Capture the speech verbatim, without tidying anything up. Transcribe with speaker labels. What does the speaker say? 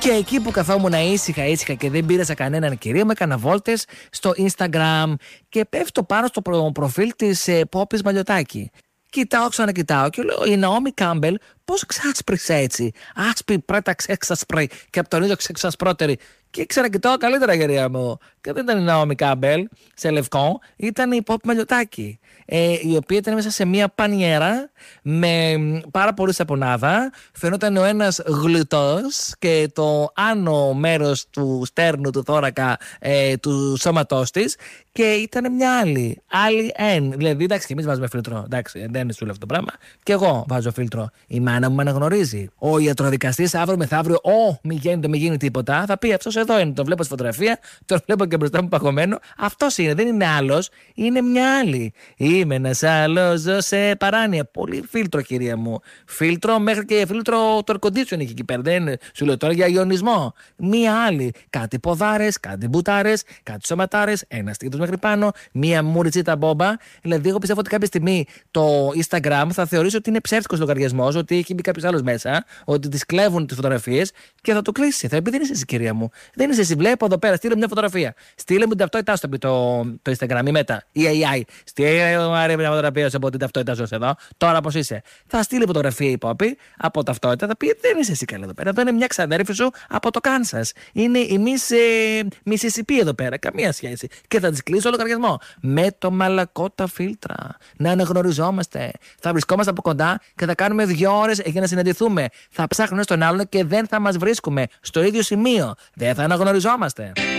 Speaker 1: Και εκεί που καθόμουν ήσυχα ήσυχα και δεν πήρασα κανέναν κυρία, μου έκανα βόλτες στο Instagram και πέφτω πάνω στο προ- προφίλ της ε, Πόπης Μαλιωτάκη. Κοιτάω, ξανακοιτάω και λέω: η Ναόμι Κάμπελ πώς ξάσπρισε έτσι? Άσπρη πρέτα ξέξασπρη και από τον ίδιο ξεξασπρότερη. Και ξανακοιτάω καλύτερα, γερία μου. Και δεν ήταν η Ναόμι Κάμπελ σε λευκό, ήταν η Πόπη Μαλιωτάκη. Ε, η οποία ήταν μέσα σε μια πανιέρα με πάρα πολύ σαπονάδα. Φαινόταν ο ένας γλουτός και το άνω μέρος του στέρνου, του θώρακα, ε, του σώματός της. Και ήταν μια άλλη. Άλλη εν. Δηλαδή, εντάξει, και εμείς βάζουμε φίλτρο. Εντάξει, δεν είναι σου αυτό το πράγμα. Και εγώ βάζω φίλτρο. Η μάνα μου με αναγνωρίζει. Ο ιατροδικαστής αύριο μεθαύριο, Ω, μη γίνεται, μη γίνει τίποτα. Θα πει: αυτός εδώ είναι. Τον βλέπω στη φωτογραφία, τον βλέπω και μπροστά μου παγωμένο. Αυτός είναι, δεν είναι άλλος. Είναι μια άλλη. Είμαι ένας άλλος, ζω σε παράνοια. Πολύ φίλτρο, κυρία μου. Φίλτρο, μέχρι και φίλτρο το air condition έχει εκεί πέρα. Δεν σου λέω τώρα για ιονισμό. Μία άλλη. Κάτι ποδάρες, κάτι μπουτάρες, κάτι σωματάρες, ένα στήθος μέχρι πάνω, μία μουριτσίτα μπόμπα. Δηλαδή, εγώ πιστεύω ότι κάποια στιγμή το Instagram θα θεωρήσει ότι είναι ψεύτικος λογαριασμός, ότι έχει μπει κάποιος άλλος μέσα, ότι τις κλέβουν τις φωτογραφίες και θα το κλείσει. Θα πει: δεν είσαι εσύ, κυρία μου. Δεν είσαι εσύ. Βλέπω εδώ πέρα, στείλε μια φωτογραφία. Στείλε μου την ταυτότητά σου, το, το Instagram ή μετά. Η έι άι. Στείλε μου μια φωτογραφία σου από την ταυτότητά σου εδώ. Τώρα πώς είσαι. Θα στείλει φωτογραφία η Πόπη από ταυτότητα, θα πει: δεν είσαι εσύ καλά εδώ πέρα. Εδώ είναι μια ξαδέρφη σου από το Κάνσας. Είναι η Miss ε, Mississippi εδώ πέρα. Καμία σχέση. Και θα τη κλείσω λογαριασμό. Με το μαλακό τα φίλτρα. Να αναγνωριζόμαστε. Θα βρισκόμαστε από κοντά και θα κάνουμε δύο ώρες για να συναντηθούμε. Θα ψάχνουμε στον άλλον και δεν θα μας βρίσκουμε στο ίδιο σημείο. Δεν θα αναγνωριζόμαστε.